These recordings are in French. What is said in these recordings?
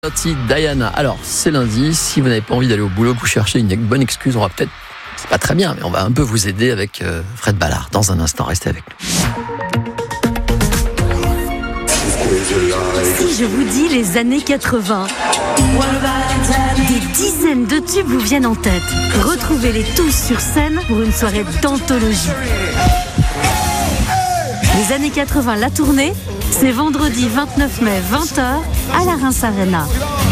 Merci Diana. Alors, c'est lundi. Si vous n'avez pas envie d'aller au boulot, que vous cherchez une bonne excuse, on va peut-être, c'est pas très bien, mais on va un peu vous aider avec Fred Ballard. Dans un instant, restez avec nous. Si je vous dis les années 80, des dizaines de tubes vous viennent en tête. Retrouvez-les tous sur scène pour une soirée d'anthologie. Les années 80, la tournée, c'est vendredi 29 mai, 20h, à la Reims Arena.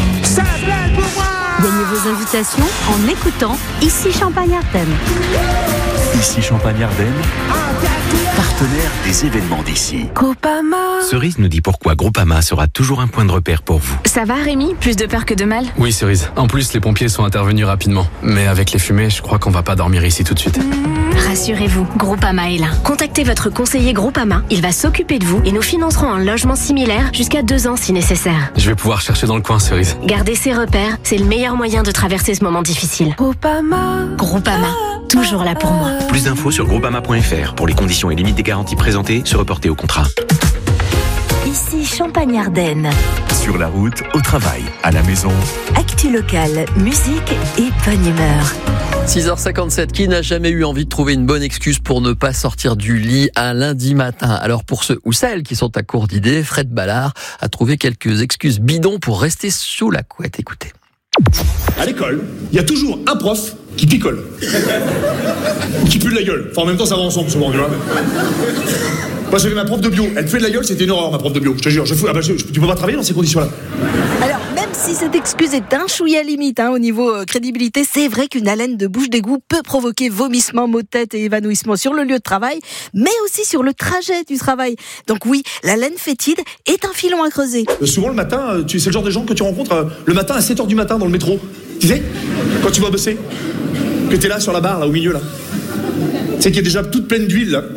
Gagnez vos invitations en écoutant Ici Champagne-Ardenne. Ici Champagne-Ardenne, partenaire des événements d'ici. Groupama. Cerise nous dit pourquoi Groupama sera toujours un point de repère pour vous. Ça va Rémi? Plus de peur que de mal? Oui Cerise, en plus les pompiers sont intervenus rapidement. Mais avec les fumées, je crois qu'on va pas dormir ici tout de suite. Rassurez-vous, Groupama est là. Contactez votre conseiller Groupama, il va s'occuper de vous et nous financerons un logement similaire jusqu'à 2 ans si nécessaire. Je vais pouvoir chercher dans le coin Cerise. Garder ses repères, c'est le meilleur moyen de traverser ce moment difficile. Groupama. Groupama, toujours là pour moi. Plus d'infos sur groupama.fr. Pour les conditions et limites des garanties présentées, se reporter au contrat. Ici Champagne-Ardenne. Sur la route, au travail, à la maison. Actu locale, musique et bonne humeur. 6h57, qui n'a jamais eu envie de trouver une bonne excuse pour ne pas sortir du lit un lundi matin? Alors pour ceux ou celles qui sont à court d'idées, Fred Ballard a trouvé quelques excuses bidons pour rester sous la couette. Écoutez. À l'école, il y a toujours un prof qui picole. Ou qui pue de la gueule. Enfin, en même temps, ça va ensemble, souvent, tu vois. Moi, j'avais ma prof de bio. Elle puait de la gueule, c'était une horreur, ma prof de bio. Je te jure, tu peux pas travailler dans ces conditions-là. Alors, même si cette excuse est d'un chouïa limite au niveau crédibilité, c'est vrai qu'une haleine de bouche d'égout peut provoquer vomissements, maux de tête et évanouissement sur le lieu de travail, mais aussi sur le trajet du travail. Donc oui, la laine fétide est un filon à creuser. Souvent, le matin, c'est le genre de gens que tu rencontres le matin à 7h du matin dans le métro. Tu sais, quand tu vas bosser, que t'es là sur la barre, là, au milieu, là. Tu sais, qui est déjà toute pleine d'huile, là.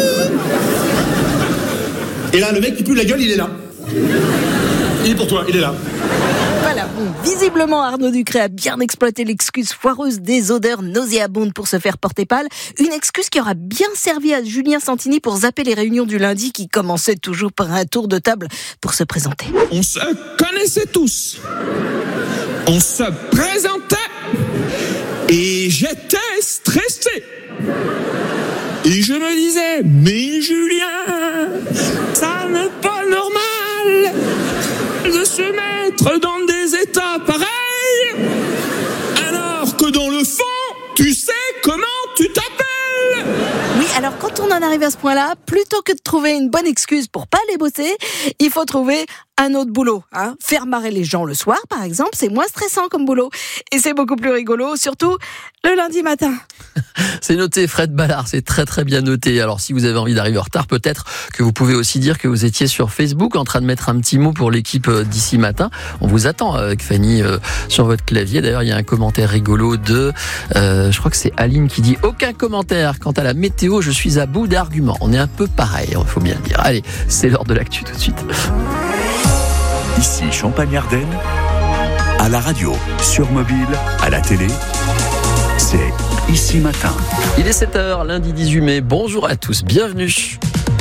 Et là, le mec qui pue la gueule, il est là. Il est pour toi, il est là. Voilà, bon, visiblement Arnaud Ducré a bien exploité l'excuse foireuse des odeurs nauséabondes pour se faire porter pâle. Une excuse qui aura bien servi à Julien Santini pour zapper les réunions du lundi qui commençaient toujours par un tour de table pour se présenter. On se connaissait tous. On se présentait. Et j'étais stressé. Et je me disais, mais Julien, ça n'est pas normal de se mettre dans des états pareils, alors que dans le fond, tu sais comment tu t'appelles. Oui, alors quand on en arrive à ce point-là, plutôt que de trouver une bonne excuse pour pas aller bosser, il faut trouver un autre boulot. Faire marrer les gens le soir, par exemple, c'est moins stressant comme boulot. Et c'est beaucoup plus rigolo, surtout le lundi matin. C'est noté, Fred Ballard, c'est très très bien noté. Alors si vous avez envie d'arriver en retard, peut-être que vous pouvez aussi dire que vous étiez sur Facebook en train de mettre un petit mot pour l'équipe d'ici matin. On vous attend avec Fanny sur votre clavier. D'ailleurs, il y a un commentaire rigolo de, je crois que c'est Aline qui dit « Aucun commentaire. Quant à la météo, je suis à bout d'arguments. » On est un peu pareil, il faut bien le dire. Allez, c'est l'heure de l'actu tout de suite. Ici Champagne-Ardenne, à la radio, sur mobile, à la télé, c'est Ici Matin. Il est 7h, lundi 18 mai. Bonjour à tous, bienvenue.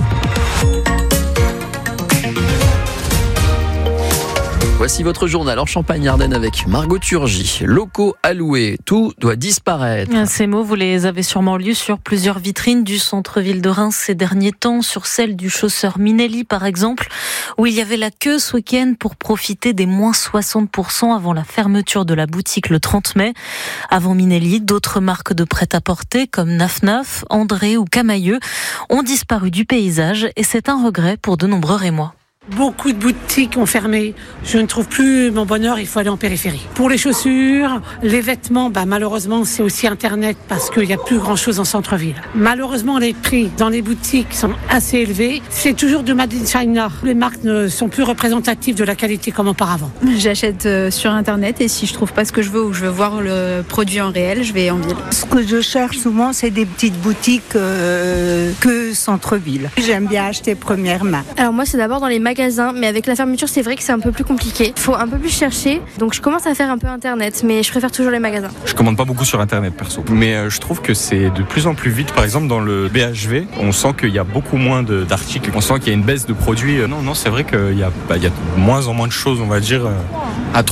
Voici votre journal en Champagne-Ardenne avec Margot Turgy. Locaux alloués, tout doit disparaître. Ces mots, vous les avez sûrement lus sur plusieurs vitrines du centre-ville de Reims ces derniers temps, sur celle du chausseur Minelli par exemple, où il y avait la queue ce week-end pour profiter des moins 60% avant la fermeture de la boutique le 30 mai. Avant Minelli, d'autres marques de prêt-à-porter comme Naf Naf, André ou Camailleux ont disparu du paysage et c'est un regret pour de nombreux Rémois. Beaucoup de boutiques ont fermé. Je ne trouve plus mon bonheur, il faut aller en périphérie. Pour les chaussures, les vêtements, malheureusement, c'est aussi Internet parce qu'il n'y a plus grand-chose en centre-ville. Malheureusement, les prix dans les boutiques sont assez élevés. C'est toujours du Made in China. Les marques ne sont plus représentatives de la qualité comme auparavant. J'achète sur Internet et si je trouve pas ce que je veux ou que je veux voir le produit en réel, je vais en ville. Ce que je cherche souvent, c'est des petites boutiques que centre-ville. J'aime bien acheter première main. Alors moi, c'est d'abord dans les magasins, mais avec la fermeture, c'est vrai que c'est un peu plus compliqué. Il faut un peu plus chercher, donc je commence à faire un peu Internet, mais je préfère toujours les magasins. Je commande pas beaucoup sur Internet, perso. Mais je trouve que c'est de plus en plus vite. Par exemple, dans le BHV, on sent qu'il y a beaucoup moins d'articles. On sent qu'il y a une baisse de produits. Non, c'est vrai qu'il y a de moins en moins de choses, on va dire, à trouver.